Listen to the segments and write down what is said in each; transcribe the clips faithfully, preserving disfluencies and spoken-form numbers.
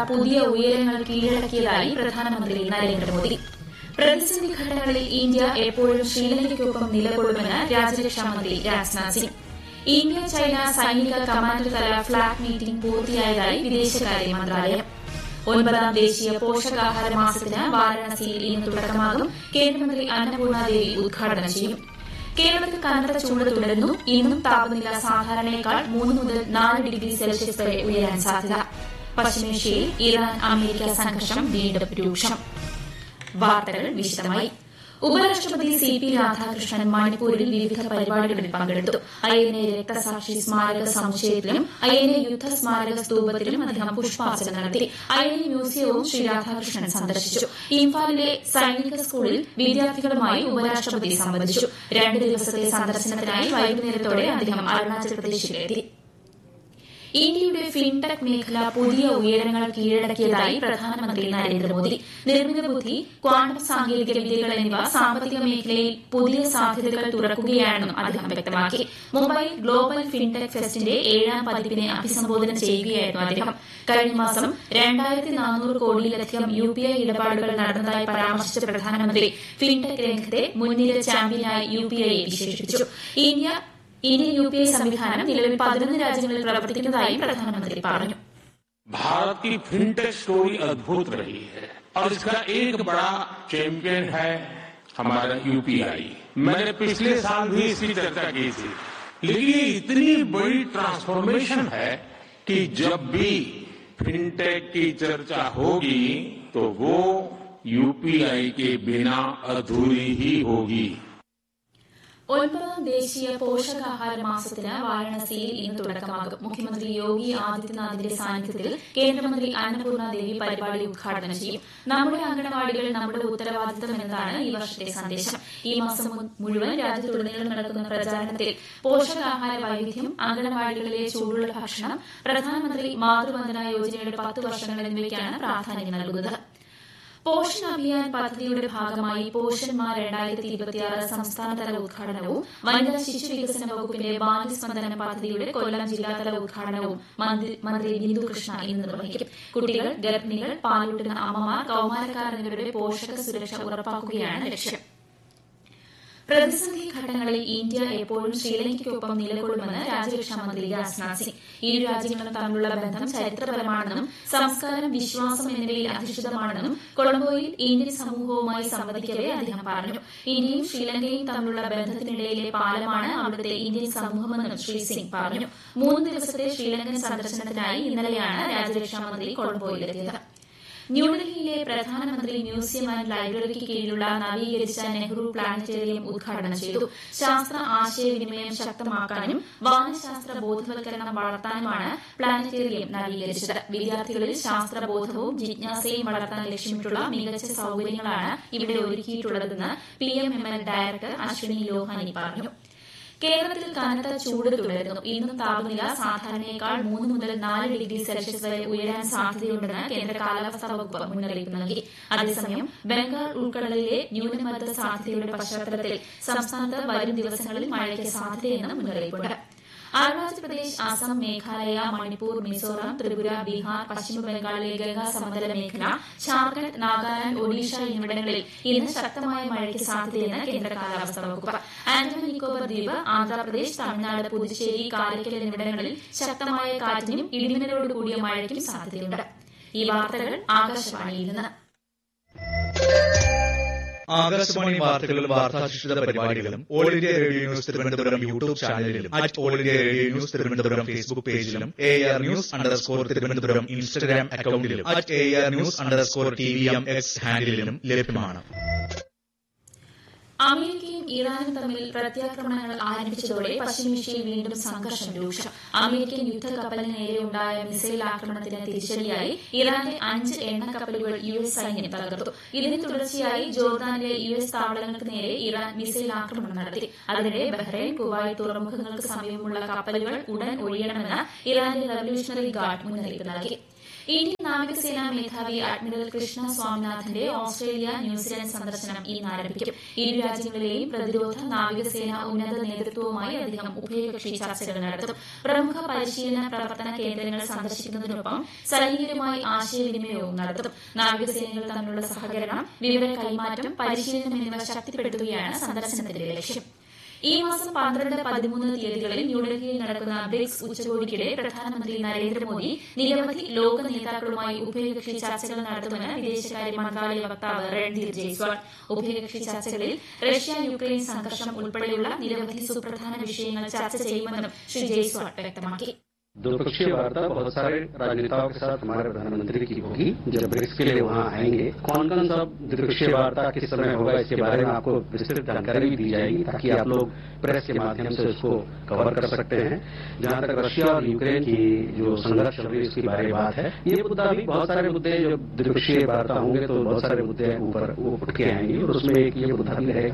പുതിയ ഉയരങ്ങൾ കീഴടക്കിയതായി പ്രധാനമന്ത്രി നരേന്ദ്രമോദി. പ്രതിസന്ധി ഘട്ടങ്ങളിൽ ഇന്ത്യ എപ്പോഴും ശ്രീലങ്കയ്ക്കൊപ്പം നിലകൊള്ളുമെന്ന് രാജ്യരക്ഷാമന്ത്രി രാജ്നാഥ് സിംഗ്. ഇന്ത്യ ചൈന സൈനിക കമാൻഡർ തല ഫ്ളാഗ് മീറ്റിംഗ് പൂർത്തിയായതായി വിദേശകാര്യ മന്ത്രാലയം. ഒൻപതാം ദേശീയ പോഷകാഹാര മാസത്തിന് വാരാണസിയിൽ ഇന്ന് തുടക്കമാകും. കേന്ദ്രമന്ത്രി അന്നപൂർണ ദേവി ഉദ്ഘാടനം ചെയ്യും. കേരളത്തിൽ കനത്ത ചൂട് തുടരുന്നു. ഇന്നും താപനില സാധാരണയേക്കാൾ മൂന്ന് മുതൽ നാല് ഡിഗ്രി സെൽഷ്യസ് വരെ ഉയരാൻ സാധ്യത. പശ്ചിമേഷ്യയിൽ ഇറാൻ അമേരിക്ക സംഘർഷം വീണ്ടും രൂക്ഷം. വാർത്തകൾ വിശദമായി. ഉപരാഷ്ട്രപതി സി പി രാധാകൃഷ്ണൻ മണിപ്പൂരിൽ വിവിധ പരിപാടികളിൽ പങ്കെടുത്തു. ഐ എൻ എ രക്തസാക്ഷി സ്മാരക സമുച്ചയത്തിലും ഐ എൻ എ യുദ്ധ സ്മാരക സ്തൂപത്തിലും അദ്ദേഹം പുഷ്പാർച്ചന നടത്തി. I N A മ്യൂസിയവും Shri Radhakrishnan സന്ദർശിച്ചു. ഇംഫാലിലെ സൈനിക സ്കൂളിൽ വിദ്യാർത്ഥികളുമായി ഉപരാഷ്ട്രപതി സംവദിച്ചു. രണ്ട് ദിവസത്തെ സന്ദർശനത്തിനായി വൈകുന്നേരത്തോടെ അദ്ദേഹം അരുണാചൽ പ്രദേശിലെത്തി. ഇന്ത്യയുടെ ഫിൻടെക് മേഖല പുതിയ ഉയരങ്ങൾ കീഴടക്കിയതായി പ്രധാനമന്ത്രി നരേന്ദ്രമോദി. നിർമ്മിത ബുദ്ധി, ക്വാണ്ടം സാങ്കേതിക വിദ്യകൾ എന്നിവ സാമ്പത്തിക മേഖലയിൽ പുതിയ സാധ്യതകൾ തുറക്കുകയാണെന്നും അദ്ദേഹം വ്യക്തമാക്കി. മുംബൈയിൽ ഗ്ലോബൽ ഫിൻടെക് ഫെസ്റ്റിന്റെ ഏഴാം പതിപ്പിനെ അഭിസംബോധന ചെയ്യുകയായിരുന്നു അദ്ദേഹം. കഴിഞ്ഞ മാസം രണ്ടായിരത്തി നാനൂറ് കോടിയിലധികം യു പി ഐ ഇടപാടുകൾ നടന്നതായി പരാമർശിച്ച പ്രധാനമന്ത്രി ഫിൻടെക് രംഗത്തെ മുൻനിര ചാമ്പ്യനായി യു പി ഐയെ വിശേഷിപ്പിച്ചു. India Indian U P I സംവിധാനം നിലവിൽ പതിനൊന്ന് രാജ്യങ്ങളിൽ പ്രവർത്തിക്കുന്നതായും പ്രധാനമന്ത്രി പറഞ്ഞു. भारत की फिनटेक स्टोरी अद्भुत रही है और इसका एक बड़ा चैंपियन है हमारा यू पी आई. मैंने पिछले साल भी इसकी चर्चा की थी, लेकिन ये इतनी बड़ी ट्रांसफॉर्मेशन है कि जब भी फिनटेक की चर्चा होगी तो वो यू पी आई के बिना अधूरी ही होगी. ഒൻപതാം ദേശീയ പോഷകാഹാര മാസത്തിന് വാരാണസിയിൽ ഇന്ന് തുടക്കമാകും. മുഖ്യമന്ത്രി യോഗി ആദിത്യനാഥിന്റെ സാന്നിധ്യത്തിൽ കേന്ദ്രമന്ത്രി അന്നപൂർണ ദേവി പരിപാടി ഉദ്ഘാടനം ചെയ്യും. നമ്മുടെ അംഗനവാടികൾ നമ്മുടെ ഉത്തരവാദിത്തം എന്നതാണ് ഈ വർഷത്തെ സന്ദേശം. ഈ മാസം മുഴുവൻ രാജ്യത്തുടനീളം നടക്കുന്ന പ്രചാരണത്തിൽ പോഷകാഹാര വൈവിധ്യം, അംഗനവാടികളിലെ ചൂടുള്ള ഭക്ഷണം, പ്രധാനമന്ത്രി മാതൃവന്ദന യോജനയുടെ പത്ത് വർഷങ്ങൾ എന്നിവയ്ക്കാണ് പ്രാധാന്യം നൽകുന്നത്. പോഷൺ അഭിയാൻ പദ്ധതിയുടെ ഭാഗമായി പോഷൺമാർ രണ്ടായിരത്തി ഇരുപത്തിയാറ് സംസ്ഥാനതല ഉദ്ഘാടനവും വനിതാ ശിശു വികസന വകുപ്പിന്റെ ബാല്യസ്പന്ദനം പദ്ധതിയുടെ കൊല്ലം ജില്ലാതല ഉദ്ഘാടനവും മന്ത്രി ബിന്ദു കൃഷ്ണ ഇന്ന് നിർവഹിക്കും. കുട്ടികൾ, ഗർഭിണികൾ, പാലൂട്ടുന്ന അമ്മമാർ, കൌമാരക്കാർ എന്നിവരുടെ പോഷക സുരക്ഷ ഉറപ്പാക്കുകയാണ് ലക്ഷ്യം. പ്രതിസന്ധി ഘട്ടങ്ങളിൽ ഇന്ത്യ എപ്പോഴും ശ്രീലങ്കയ്ക്കൊപ്പം നിലകൊള്ളുമെന്ന് രാജ്യരക്ഷാമന്ത്രി രാജ്നാഥ് സിംഗ്. ഇരു രാജ്യങ്ങളും തമ്മിലുള്ള ബന്ധം ചരിത്രപരമാണെന്നും സംസ്കാരം, വിശ്വാസം എന്നിവയിൽ അധിഷ്ഠിതമാണെന്നും കൊളംബോയിൽ ഇന്ത്യൻ സമൂഹവുമായി സംവദിക്കവെ അദ്ദേഹം പറഞ്ഞു. ഇന്ത്യയും ശ്രീലങ്കയും തമ്മിലുള്ള ബന്ധത്തിനിടയിലെ പാലമാണ് അവിടുത്തെ ഇന്ത്യൻ സമൂഹമെന്നും ശ്രീ സിംഗ് പറഞ്ഞു. മൂന്ന് ദിവസത്തെ ശ്രീലങ്കൻ സന്ദർശനത്തിനായി ഇന്നലെയാണ് രാജ്യരക്ഷാമന്ത്രി കൊളംബോയിലെത്തിയത്. ന്യൂഡൽഹിയിലെ പ്രധാനമന്ത്രി മ്യൂസിയം ആന്റ് ലൈബ്രറിക്ക് കീഴിലുള്ള നവീകരിച്ച നെഹ്റു പ്ലാനറ്റേറിയം ഉദ്ഘാടനം ചെയ്തു. ശാസ്ത്ര ആശയവിനിമയം ശക്തമാക്കാനും വാനശാസ്ത്ര ബോധവൽക്കരണം വളർത്താനുമാണ് പ്ലാനറ്റേറിയം നവീകരിച്ചത്. വിദ്യാർത്ഥികളിൽ ശാസ്ത്രബോധവും ജിജ്ഞാസയും വളർത്താൻ ലക്ഷ്യമിട്ടുള്ള മികച്ച സൌകര്യങ്ങളാണ് ഇവിടെ ഒരുക്കിയിട്ടുള്ളതെന്ന് P M M L director Ashwini Lohani പറഞ്ഞു. കേരളത്തിൽ കനത്ത ചൂട് തുടരുന്നു. ഇന്നും താപനില സാധാരണയേക്കാൾ മൂന്ന് മുതൽ നാല് ഡിഗ്രി സെൽഷ്യസ് വരെ ഉയരാൻ സാധ്യതയുണ്ടെന്ന് കേന്ദ്ര കാലാവസ്ഥാ വകുപ്പ് മുന്നറിയിപ്പ് നൽകി. അതേസമയം ബംഗാൾ ഉൾക്കടലിലെ ന്യൂനമർദ്ദ സാധ്യതയുടെ പശ്ചാത്തലത്തിൽ സംസ്ഥാനത്ത് വരും ദിവസങ്ങളിൽ മഴയ്ക്ക് സാധ്യതയെന്ന് മുന്നറിയിപ്പുണ്ട്. അരുണാചൽ പ്രദേശ്, അസം, മേഘാലയ, മണിപ്പൂർ, മിസോറാം, ത്രിപുര, ബീഹാർ, പശ്ചിമബംഗാളിലെ ഗംഗാ സമതല മേഖല, ഝാർഖണ്ഡ്, നാഗാലാന്റ്, ഒഡീഷ എന്നിവിടങ്ങളിൽ ഇന്ന് ശക്തമായ മഴയ്ക്ക് സാധ്യതയെന്ന് കേന്ദ്ര കാലാവസ്ഥാ വകുപ്പ്. ആൻഡമാൻ നിക്കോബാർ ദ്വീപ്, ആന്ധ്രാപ്രദേശ്, തമിഴ്നാട്, പുതുച്ചേരി, കാരയ്ക്കൽ എന്നിവിടങ്ങളിൽ ശക്തമായ കാറ്റിനും ഇടിമിന്നലോട് കൂടിയ മഴയ്ക്കും സാധ്യതയുണ്ട്. ഈ വാർത്തകൾ ആകാശവാണിയിൽ നിന്ന്. ആകാശവാണി വാർത്തകളും വാർത്താധിഷ്ഠിത പരിപാടികളും all India radio news Thiruvananthapuram YouTube ചാനലിലും at all India radio news Thiruvananthapuram Facebook പേജിലും A R news underscore Thiruvananthapuram Instagram അക്കൌണ്ടിലും at A R news underscore T V M X ഹാൻഡിലും ലഭ്യമാണ്. അമേരിക്കയും ഇറാനും തമ്മിൽ പ്രത്യാക്രമണങ്ങൾ ആരംഭിച്ചതോടെ പശ്ചിമേഷ്യയിൽ വീണ്ടും സംഘർഷം രൂക്ഷം. അമേരിക്കൻ യുദ്ധക്കപ്പലിന് നേരെയുണ്ടായ മിസൈൽ ആക്രമണത്തിന് തിരിച്ചടിയായി ഇറാന്റെ അഞ്ച് എണ്ണക്കപ്പലുകൾ യു എസ് സൈന്യം തകർത്തു. ഇതിന് തുടർച്ചയായി ജോർദാനിലെ യു എസ് താവളങ്ങൾക്ക് നേരെ ഇറാൻ മിസൈൽ ആക്രമണം നടത്തി. അതിനിടെ ബഹ്റൈൻ, കുവൈറ്റ് തുറമുഖങ്ങൾക്ക് സമീപമുള്ള കപ്പലുകൾ ഉടൻ ഒഴിയണമെന്ന് ഇറാന്റെ റവല്യൂഷണറി ഗാർഡ് മുന്നറിയിപ്പ് നൽകി. ഇന്ത്യൻ നാവികസേനാ മേധാവി അഡ്മിറൽ കൃഷ്ണ സ്വാമിനാഥന്റെ ഓസ്ട്രേലിയ ന്യൂസിലൻഡ് സന്ദർശനം ഇന്ന് ആരംഭിക്കും. ഇരു രാജ്യങ്ങളിലെയും പ്രതിരോധ നാവികസേന ഉന്നത നേതൃത്വവുമായി അദ്ദേഹം ഉഭയകക്ഷി ചർച്ചകൾ നടത്തും. പ്രമുഖ പരിശീലന പ്രവർത്തന കേന്ദ്രങ്ങൾ സന്ദർശിക്കുന്നതിനൊപ്പം സൈനികരുമായി ആശയവിനിമയവും നടത്തും. നാവികസേനകൾ തമ്മിലുള്ള സഹകരണം, വിവര കൈമാറ്റം, പരിശീലനം എന്നിവ ശക്തിപ്പെടുത്തുകയാണ് സന്ദർശനത്തിന്റെ ലക്ഷ്യം. ഈ മാസം പന്ത്രണ്ട് പതിമൂന്ന് തീയതികളിൽ ന്യൂഡൽഹിയിൽ നടക്കുന്ന ബ്രിക്സ് ഉച്ചകോടിക്കിടെ പ്രധാനമന്ത്രി നരേന്ദ്രമോദി നിരവധി ലോക നേതാക്കളുമായി ഉഭയകക്ഷി ചർച്ചകൾ നടത്തുമെന്ന് വിദേശകാര്യ മന്ത്രാലയ വക്താവ് രൺധീർ ജയ്സ്വാൾ. ഉഭയകക്ഷി ചർച്ചകളിൽ റഷ്യ യുക്രൈൻ സംഘർഷം ഉൾപ്പെടെയുള്ള നിരവധി സുപ്രധാന വിഷയങ്ങൾ ചർച്ച ചെയ്യുമെന്നും ശ്രീ ജയ്സ്വാൾ വ്യക്തമാക്കി. द्विपक्षीय वार्ता बहुत सारे राजनेताओं के साथ हमारे प्रधानमंत्री की होगी जब ब्रिक्स के लिए वहां आएंगे. कौन कौन सा द्विपक्षीय वार्ता किस समय होगा इसके बारे में आपको विस्तृत जानकारी भी दी जाएगी ताकि आप लोग प्रेस के माध्यम से उसको कवर कर सकते हैं. जहां तक रशिया और यूक्रेन की जो संघर्ष चल रही है उसकी बारे बात है, ये मुद्दा भी बहुत सारे मुद्दे जब द्विपक्षीय वार्ता होंगे तो बहुत सारे मुद्दे ऊपर उठ के आएंगे और उसमें एक ये मुद्दा भी रहेगा.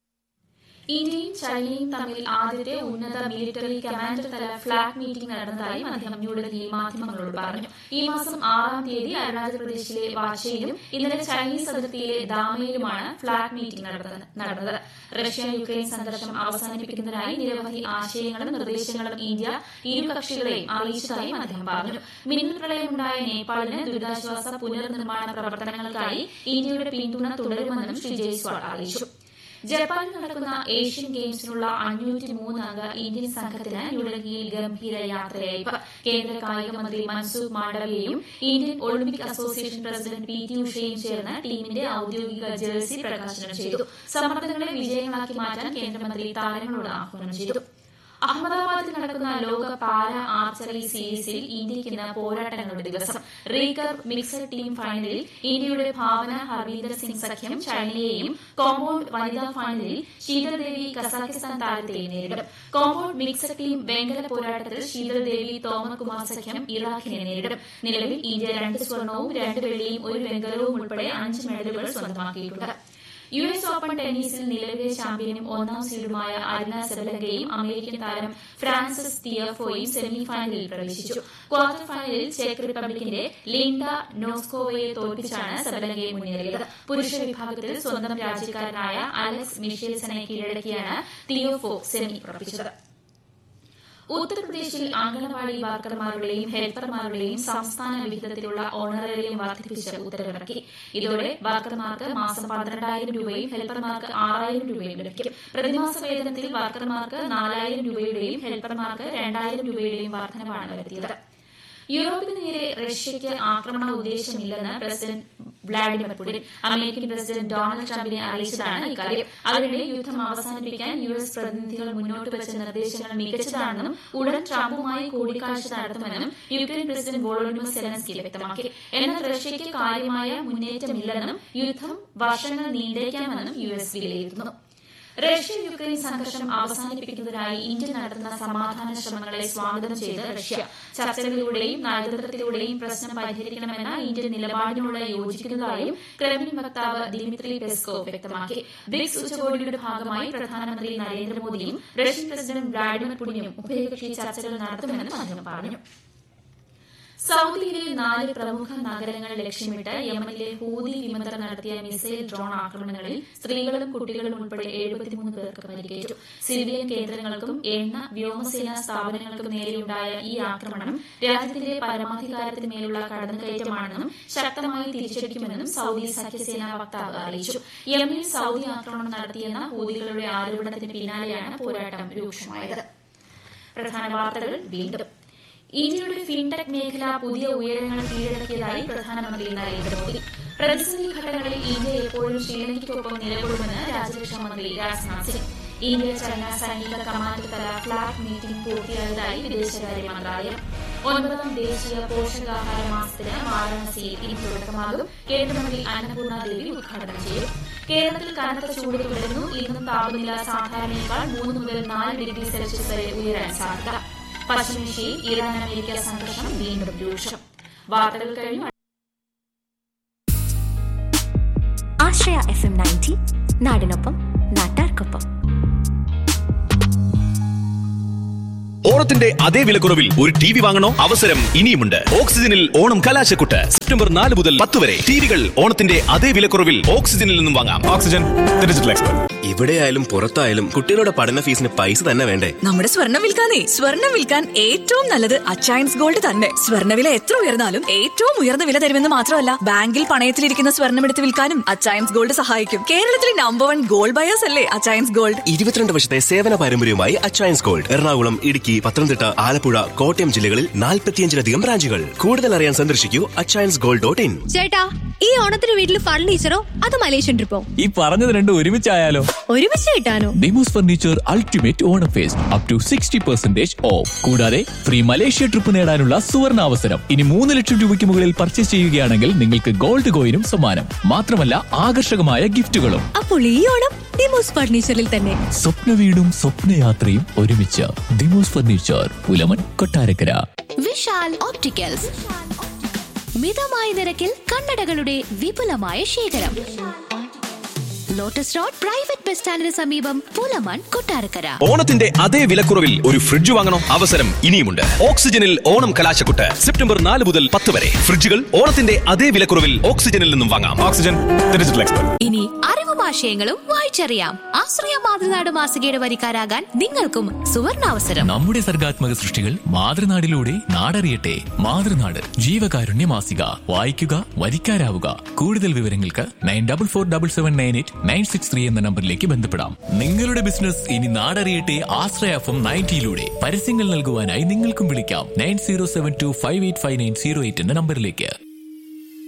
ഇന്ത്യയും ചൈനയും തമ്മിൽ ആദ്യത്തെ ഉന്നത മിലിറ്ററി കമാൻഡർ തല ഫ്ളാഗ് മീറ്റിംഗ് നടന്നതായും അദ്ദേഹം ന്യൂഡൽഹിയിൽ മാധ്യമങ്ങളോട് പറഞ്ഞു. ഈ മാസം ആറാം തീയതി അരുണാചൽ പ്രദേശിലെ വാച്ചയിലും ഇന്നലെ ചൈനീസ് അതിർത്തിയിലെ ദാമയിലുമാണ് ഫ്ളാഗ് മീറ്റിംഗ് നടന്നത്. റഷ്യ യുക്രൈൻ സംഘർഷം അവസാനിപ്പിക്കുന്നതിനായി നിരവധി ആശയങ്ങളും നിർദ്ദേശങ്ങളും ഇന്ത്യ ഇരു കക്ഷികളെയും അറിയിച്ചതായും അദ്ദേഹം പറഞ്ഞു. മിന്നൽ പ്രളയമുണ്ടായ നേപ്പാളിന് ദുരിതാശ്വാസ പുനർനിർമ്മാണ പ്രവർത്തനങ്ങൾക്കായി ഇന്ത്യയുടെ പിന്തുണ തുടരുമെന്നും ശ്രീ ജയ്സ്വാൾ അറിയിച്ചു. ജപ്പാനിൽ നടക്കുന്ന ഏഷ്യൻ ഗെയിംസിനുള്ള അഞ്ഞൂറ്റി മൂന്ന് അംഗ ഇന്ത്യൻ സംഘത്തിന് ന്യൂഡൽഹിയിൽ ഗംഭീര യാത്രയയപ്പ്. കേന്ദ്ര കായിക മന്ത്രി Mansukh മാണ്ഡവ്യയും Indian Olympic association president P T ഉഷയും ചേർന്ന് ടീമിന്റെ ഔദ്യോഗിക ജേഴ്സി പ്രകാശനം ചെയ്തു. സമ്മർദ്ദങ്ങളെ വിജയങ്ങളാക്കി മാറ്റാൻ കേന്ദ്രമന്ത്രി താരങ്ങളോട് ആഹ്വാനം ചെയ്തു. അഹമ്മദാബാദിൽ നടക്കുന്ന ലോക പാര ആർച്ചറി സീരീസിൽ ഇന്ത്യയ്ക്ക് ഇന്ന് പോരാട്ടങ്ങളുടെ ദിവസം. റീകർവ് മിക്സഡ് ടീം ഫൈനലിൽ ഇന്ത്യയുടെ ഭാവന ഹർവീന്ദർ സിംഗ് സഖ്യം ചൈനയെയും, കോമ്പൌണ്ട് വനിതാ ഫൈനലിൽ ശീതൾ ദേവി കസാഖിസ്ഥാൻ താരത്തെയും നേരിടും. കോമ്പൌണ്ട് മിക്സഡ് ടീം വെങ്കല പോരാട്ടത്തിൽ ശീതൾ ദേവി തോമകുമാർ സഖ്യം ഇറാഖിനെ നേരിടും. നിലവിൽ ഇന്ത്യ രണ്ട് സ്വർണവും രണ്ട് വെള്ളിയും ഒരു വെങ്കലവും ഉൾപ്പെടെ അഞ്ച് മെഡലുകൾ സ്വന്തമാക്കിയിട്ടുണ്ട്. യു എസ് ഓപ്പൺ ടെന്നീസിൽ നിലവിലെ ചാമ്പ്യനും ഒന്നാം സീഡുമായ അരിന സെബലങ്കയും അമേരിക്കൻ താരം ഫ്രാൻസിസ് തിയഫോയും സെമി ഫൈനലിൽ പ്രവേശിച്ചു. ക്വാർട്ടർ ഫൈനലിൽ ചെക്ക് റിപ്പബ്ലിക്കിന്റെ ലിൻഡ നോസ്കോവയെ തോൽപ്പിച്ചാണ് സെബലങ്കയെ മുന്നേറിയത്. പുരുഷ വിഭാഗത്തിൽ സ്വന്തം രാജ്യക്കാരനായ അലക്സ് മിഷേൽസനെ കീഴടക്കിയാണ് തിയോഫോ സെമി ഉറപ്പിച്ചത്. ഉത്തർപ്രദേശിൽ അംഗനവാടി വർക്കർമാരുടെയും ഹെൽപ്പർമാരുടെയും സംസ്ഥാന വിഹിതത്തിലുള്ള ഓണറേറിയം വർദ്ധിപ്പിച്ച് ഉത്തരവിറക്കി. ഇതോടെ വർക്കർമാർക്ക് മാസം പന്ത്രണ്ടായിരം രൂപയും ഹെൽപ്പർമാർക്ക് ആറായിരം രൂപയും ലഭിക്കും. പ്രതിമാസ വേതനത്തിൽ വർക്കർമാർക്ക് നാലായിരം രൂപയുടെയും ഹെൽപ്പർമാർക്ക് രണ്ടായിരം രൂപയുടെയും വർധനവാണ് വരുത്തിയത്. യൂറോപ്പിന് നേരെ റഷ്യയ്ക്ക് ആക്രമണ ഉദ്ദേശമില്ലെന്ന് president Vladimir Putin American president Donald ട്രംപിനെ അറിയിച്ചതാണ് ഇക്കാര്യം. അതിനിടെ യുദ്ധം അവസാനിപ്പിക്കാൻ യു എസ് പ്രതിനിധികൾ മുന്നോട്ട് വെച്ച നിർദ്ദേശങ്ങൾ മികച്ചതാണെന്നും ഉടൻ ട്രംപുമായി കൂടിക്കാഴ്ച നടത്തുമെന്നും യുക്രൈൻ പ്രസിഡന്റ് വോളോഡിമിർ സെലൻസ്കി വ്യക്തമാക്കി. എന്നാൽ റഷ്യയ്ക്ക് കാര്യമായ മുന്നേറ്റമില്ലെന്നും യുദ്ധം വർഷങ്ങൾ നീണ്ടേക്കാമെന്നും യു എസ് വിലയിരുത്തുന്നു. റഷ്യ യുക്രൈൻ സംഘർഷം അവസാനിപ്പിക്കുന്നതിനായി ഇന്ത്യ നടത്തുന്ന സമാധാന ശ്രമങ്ങളെ സ്വാഗതം ചെയ്ത് റഷ്യ ചർച്ചകളിലൂടെയും നയതന്ത്രത്തിലൂടെയും പ്രശ്നം പരിഹരിക്കണമെന്ന ഇന്ത്യൻ നിലപാടിനോട് യോജിക്കുന്നതായും ക്രെംലിൻ വക്താവ് ദിമിത്രി പെസ്കോവ് വ്യക്തമാക്കി. ബ്രിക്സ് ഉച്ചകോടിയുടെ ഭാഗമായി പ്രധാനമന്ത്രി നരേന്ദ്രമോദിയും റഷ്യൻ പ്രസിഡന്റ് വ്ളാഡിമിർ പുടിനും ഉഭയകക്ഷി ചർച്ചകൾ നടത്തുമെന്നും അദ്ദേഹം പറഞ്ഞു. സൌദിയിലെ നാല് പ്രമുഖ നഗരങ്ങൾ ലക്ഷ്യമിട്ട് യമനിലെ ഹൂതി വിമതർ നടത്തിയ മിസൈൽ ഡ്രോൺ ആക്രമണങ്ങളിൽ സ്ത്രീകളും കുട്ടികളും ഉൾപ്പെടെ എഴുപത്തിമൂന്ന് പേർക്ക് പരിക്കേറ്റു. സിവിലിയൻ കേന്ദ്രങ്ങൾക്കും എണ്ണ വ്യോമസേനാ സ്ഥാപനങ്ങൾക്കും നേരെയുണ്ടായ ഈ ആക്രമണം രാജ്യത്തിന്റെ പരമാധികാരത്തിന്മേലുള്ള കടന്നുകയറ്റമാണെന്നും ശക്തമായി തിരിച്ചടിക്കുമെന്നും സൌദി സഖ്യസേനാ വക്താവ് അറിയിച്ചു. യമനിൽ സൌദി ആക്രമണം നടത്തിയെന്ന ഹൂതികളുടെ ആരോപണത്തിന് പിന്നാലെയാണ് പോരാട്ടം രൂക്ഷമായത്. പ്രധാന വാർത്തകൾ വീണ്ടും. ഇന്ത്യയുടെ ഫിൻടെക് മേഖല പുതിയ ഉയരങ്ങൾ കീഴടക്കിയതായി പ്രധാനമന്ത്രി നരേന്ദ്രമോദി. പ്രതിസന്ധി ഘട്ടങ്ങളിൽ ഇന്ത്യ എപ്പോഴും ശ്രീലങ്കയ്ക്കൊപ്പം നിലകൊള്ളുമെന്ന് രാജ്യരക്ഷാമന്ത്രി രാജ്നാഥ് സിംഗ്. ഇന്ത്യ ചൈന സൈനിക കമാൻഡർ തല ഫ്ളാഗ് മീറ്റിംഗ് പൂർത്തിയായതായി വിദേശകാര്യ മന്ത്രാലയം. ഒൻപതാം ദേശീയ പോഷകാഹാര മാസത്തിന് വാരാണസിയിൽ ഇന്ന് തുടക്കമാകും. കേന്ദ്രമന്ത്രി അന്നപൂർണ ദേവി ഉദ്ഘാടനം ചെയ്യും. കേരളത്തിൽ കനത്ത ചൂട് തുടരുന്നു. ഇന്നും താപനില സാധാരണയേക്കാൾ മൂന്ന് മുതൽ നാല് ഡിഗ്രി സെൽഷ്യസ് വരെ ഉയരാൻ സാധ്യത. പശ്ചിമേഷ്യയിൽ ഇറാൻ അമേരിക്ക സംഘർഷം വീണ്ടും രൂക്ഷം. വാർത്തകൾ കഴിഞ്ഞു. ആശ്രയ എഫ് എം നയൻറ്റി നാടിനൊപ്പം നാട്ടാർക്കൊപ്പം. ഓണത്തിന്റെ അതേ വിലക്കുറവിൽ ഒരു ടി വി വാങ്ങണോ? അവസരം ഇനിയുമുണ്ട്. ഓക്സിജനിൽ ഓണം കലാശക്കുട്ട് സെപ്റ്റംബർ നാല് മുതൽ പത്ത് വരെ. ടിവികൾ ഓണത്തിന്റെ അതേ വിലക്കുറവിൽ ഓക്സിജനിൽ നിന്നും വാങ്ങാം. Oxygen digital expert. ഇവിടെയായാലും പുറത്തായാലും കുട്ടികളുടെ പഠന ഫീസിന് പൈസ തന്നെ വേണ്ടേ? നമ്മുടെ സ്വർണ്ണം വിൽക്കാനേ സ്വർണ്ണം വിൽക്കാൻ ഏറ്റവും നല്ലത് അച്ചയൻസ് ഗോൾഡ് തന്നെ. സ്വർണ്ണവില എത്ര ഉയർന്നാലും ഏറ്റവും ഉയർന്ന വില തരുമെന്ന് മാത്രമല്ല, ബാങ്കിൽ പണയത്തിലിരിക്കുന്ന സ്വർണ്ണം എടുത്ത് വിൽക്കാനും അച്ചയൻസ് ഗോൾഡ് സഹായിക്കും. കേരളത്തിലെ നമ്പർ വൺ ഗോൾഡ് ബയേഴ്സ് അല്ലേ അച്ചയൻസ് ഗോൾഡ്. ഇരുപത്തിരണ്ട് വർഷത്തെ സേവന പാരമ്പര്യവുമായി അച്ചയൻസ് ഗോൾഡ്. എറണാകുളം, ഇടുക്കി, പത്തനംതിട്ട, ആലപ്പുഴ, കോട്ടയം ജില്ലകളിൽ നാൽപ്പത്തിയഞ്ചിലധികം ബ്രാഞ്ചുകൾ. കൂടുതൽ അറിയാൻ സന്ദർശിക്കൂ അച്ചയൻസ് ഗോൾഡ് ഡോട്ട് ഇൻ. ചേട്ടാ, ഈ ഓണത്തിന് വീട്ടിൽ ഫർണിച്ചറോ അത് മലേഷ്യൻ ട്രിപ്പോ? ഈ പറഞ്ഞത് രണ്ടും ഒരുമിച്ചായാലോ? ഒരുമിച്ച് കിട്ടാനോ? Demos furniture ultimate Onam first up to sixty percentage of. കൂടാതെ ഫ്രീ മലേഷ്യ ട്രിപ്പ് നേടാനുള്ള സുവർണ അവസരം. ഇനി മൂന്ന് ലക്ഷം രൂപയ്ക്ക് മുകളിൽ പർച്ചേസ് ചെയ്യുകയാണെങ്കിൽ നിങ്ങൾക്ക് ഗോൾഡ് കോയിനും സമ്മാനം. മാത്രമല്ല ആകർഷകമായ ഗിഫ്റ്റുകളും. അപ്പോൾ ഈ ഓണം ഡിമോസ് ഫർണിച്ചറിൽ തന്നെ. സ്വപ്ന വീടും സ്വപ്നയാത്രയും ഒരുമിച്ച്. ഡിമോസ് ഫർണിച്ചർ, പുലമൺ, കൊട്ടാരക്കര. വിശാൽ ഓപ്റ്റിക്കൽസ്, മിതമായ നിരക്കിൽ കണ്ണടകളുടെ വിപുലമായ ശേഖരം. ലോട്ടസ് റോഡ് പ്രൈവറ്റ് ബസ് സ്റ്റാൻഡിന് സമീപം, പുലമൺ, കൊട്ടാരക്കര. ഓണത്തിന്റെ അതേ വിലക്കുറവിൽ ഒരു ഫ്രിഡ്ജ് വാങ്ങണോ? അവസരം ഇനിയുമുണ്ട്. ഓക്സിജനിൽ ഓണം കലാശക്കുട്ട് സെപ്റ്റംബർ നാല് മുതൽ പത്ത് വരെ. ഫ്രിഡ്ജുകൾ ഓണത്തിന്റെ അതേ വിലക്കുറവിൽ ഓക്സിജനിൽ നിന്നും വാങ്ങാം. Oxygen digital expert. ഇനി അറിവും ആശയങ്ങളും വായിച്ചറിയാം. ആശ്രയ മാതൃനാട് മാസികയുടെ വരിക്കാരാകാൻ നിങ്ങൾക്കും സുവർണാവസരം. നമ്മുടെ സർഗാത്മക സൃഷ്ടികൾ മാതൃനാടിലൂടെ നാടറിയട്ടെ. മാതൃനാട് ജീവകാരുണ്യ മാസിക. വായിക്കുക, വരിക്കാരാവുക. കൂടുതൽ വിവരങ്ങൾക്ക് nine double four double seven nine eight nine six three എന്ന നമ്പറിലേക്ക് ബന്ധപ്പെടാം. നിങ്ങളുടെ ബിസിനസ് ഇനി നാടറിയട്ടെ. ആശ്രയ എഫ് എം നയൻറ്റിയിലൂടെ പരസ്യങ്ങൾ നൽകുവാനായി നിങ്ങൾക്കും വിളിക്കാം. Nine zero seven to five eight five nine zero eight എന്ന നമ്പറിലേക്ക്.